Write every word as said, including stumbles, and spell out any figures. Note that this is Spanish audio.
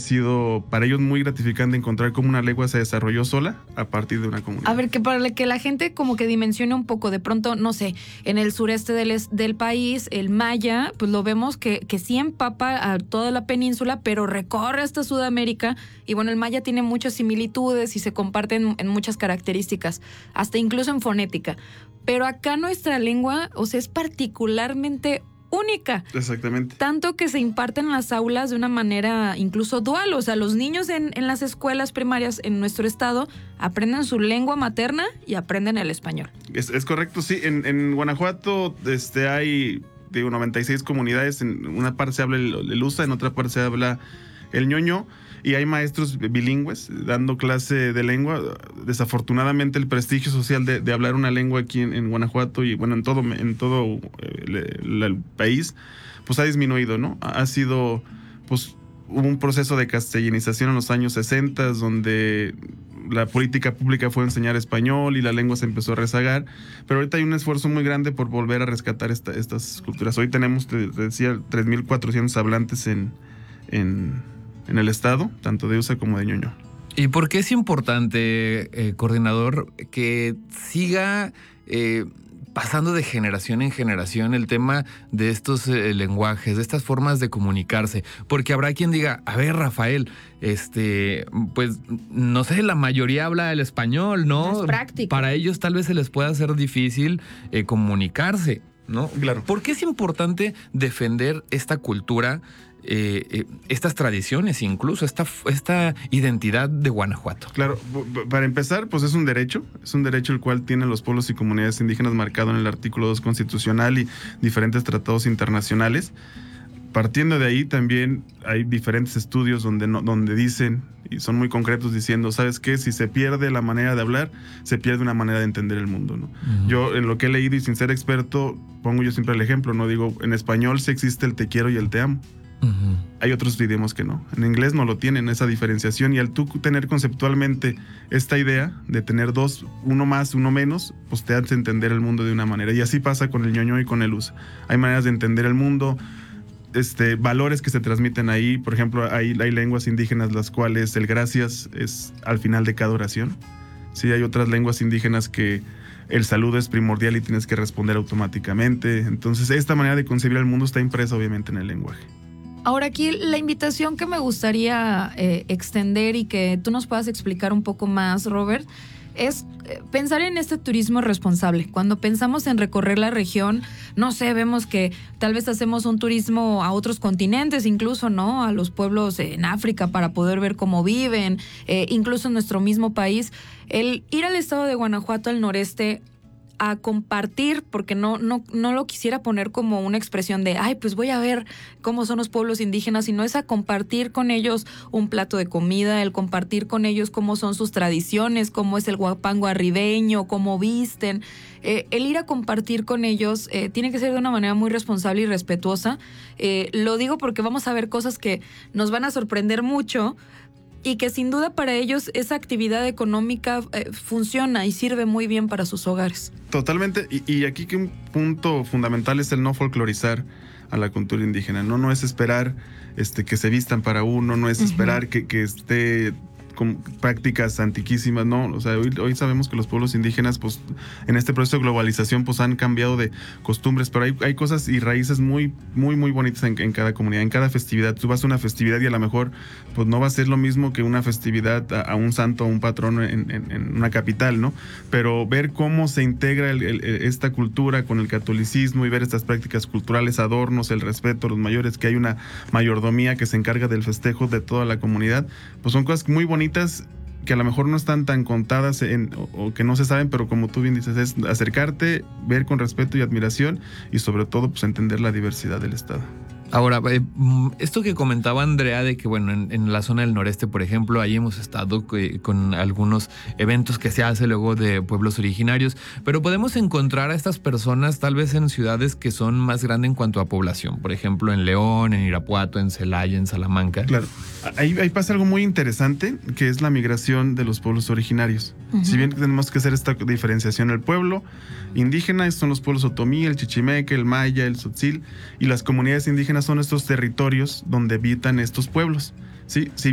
sido para ellos muy gratificante encontrar cómo una lengua se desarrolló sola a partir de una comunidad. A ver, que para que la gente como que dimensione un poco, de pronto, no sé, en el sureste del, es, del país, el maya, pues lo vemos que, que sí empapa a toda la península, pero recorre hasta Sudamérica, y bueno, el maya tiene muchas similitudes y se comparten en muchas características, hasta incluso en fonética. Pero acá nuestra lengua, o sea, es particularmente única. Exactamente. Tanto que se imparte en las aulas de una manera incluso dual. O sea, los niños en, en las escuelas primarias en nuestro estado aprenden su lengua materna y aprenden el español. Es, es correcto, sí. En, en Guanajuato este, hay, digo, noventa y seis comunidades. En una parte se habla el, el usa, en otra parte se habla el ñoño. Y hay maestros bilingües dando clase de lengua. Desafortunadamente el prestigio social de, de hablar una lengua aquí en, en Guanajuato y bueno, en todo, en todo el, el, el país, pues ha disminuido, ¿no? Ha sido, pues, hubo un proceso de castellanización en los años sesenta, donde la política pública fue enseñar español y la lengua se empezó a rezagar, pero ahorita hay un esfuerzo muy grande por volver a rescatar esta, estas culturas. Hoy tenemos, te, te decía, tres mil cuatrocientos hablantes en... en en el estado, tanto de usa como de ñoño. ¿Y por qué es importante, eh, coordinador, que siga eh, pasando de generación en generación el tema de estos eh, lenguajes, de estas formas de comunicarse? Porque habrá quien diga, a ver, Rafael, este, pues, no sé, la mayoría habla el español, ¿no? No es práctico. Para ellos tal vez se les pueda hacer difícil eh, comunicarse, ¿no? Claro. ¿Por qué es importante defender esta cultura, Eh, eh, estas tradiciones, incluso esta, esta identidad de Guanajuato? Claro, para empezar, pues es un derecho, es un derecho el cual tienen los pueblos y comunidades indígenas marcado en el artículo dos constitucional y diferentes tratados internacionales. Partiendo de ahí también hay diferentes estudios donde, no, donde dicen, y son muy concretos diciendo, ¿sabes qué? Si se pierde la manera de hablar, se pierde una manera de entender el mundo, ¿no? Uh-huh. Yo, en lo que he leído y sin ser experto, pongo yo siempre el ejemplo, ¿no? Digo, en español sí existe el te quiero y el te amo. Uh-huh. Hay otros idiomas que no. En inglés no lo tienen, esa diferenciación, y al tú tener conceptualmente esta idea de tener dos, uno más, uno menos, pues te hace entender el mundo de una manera. Y así pasa con el ñoño y con el usa. Hay maneras de entender el mundo, este, valores que se transmiten ahí. Por ejemplo, hay, hay lenguas indígenas las cuales el gracias es al final de cada oración. Sí, hay otras lenguas indígenas que el saludo es primordial y tienes que responder automáticamente. Entonces, esta manera de concebir el mundo está impresa obviamente en el lenguaje. Ahora aquí la invitación que me gustaría eh, extender y que tú nos puedas explicar un poco más, Robert, es eh, pensar en este turismo responsable. Cuando pensamos en recorrer la región, no sé, vemos que tal vez hacemos un turismo a otros continentes, incluso, ¿no? A los pueblos en África para poder ver cómo viven, eh, incluso en nuestro mismo país. El ir al estado de Guanajuato, al noreste, a compartir, porque no, no, no lo quisiera poner como una expresión de, ay, pues voy a ver cómo son los pueblos indígenas, sino es a compartir con ellos un plato de comida, el compartir con ellos cómo son sus tradiciones, cómo es el huapango arribeño, cómo visten. Eh, el ir a compartir con ellos eh, tiene que ser de una manera muy responsable y respetuosa. Eh, lo digo porque vamos a ver cosas que nos van a sorprender mucho, y que sin duda para ellos esa actividad económica eh, funciona y sirve muy bien para sus hogares. Totalmente, y, y aquí que un punto fundamental es el no folclorizar a la cultura indígena. No, no es esperar este, que se vistan para uno, no es uh-huh. esperar que, que esté con prácticas antiquísimas, no, o sea, hoy, hoy sabemos que los pueblos indígenas, pues, en este proceso de globalización, pues, han cambiado de costumbres, pero hay, hay cosas y raíces muy, muy, muy bonitas en, en cada comunidad, en cada festividad. Tú vas a una festividad y a lo mejor, pues, no va a ser lo mismo que una festividad a, a un santo, a un patrón en, en, en una capital, ¿no? Pero ver cómo se integra el, el, esta cultura con el catolicismo y ver estas prácticas culturales, adornos, el respeto a los mayores, que hay una mayordomía que se encarga del festejo de toda la comunidad, pues son cosas muy bonitas que a lo mejor no están tan contadas en, o, o que no se saben, pero como tú bien dices, es acercarte, ver con respeto y admiración y sobre todo pues entender la diversidad del estado. Ahora, eh, esto que comentaba Andrea de que, bueno, en, en la zona del noreste, por ejemplo, ahí hemos estado que, con algunos eventos que se hace luego de pueblos originarios, pero podemos encontrar a estas personas tal vez en ciudades que son más grandes en cuanto a población, por ejemplo, en León, en Irapuato, en Celaya, en Salamanca. Claro, ahí, ahí pasa algo muy interesante, que es la migración de los pueblos originarios. Uh-huh. Si bien tenemos que hacer esta diferenciación, el pueblo indígena son los pueblos otomí, el chichimeque, el maya, el tzotzil, y las comunidades indígenas son estos territorios donde habitan estos pueblos, ¿sí? Si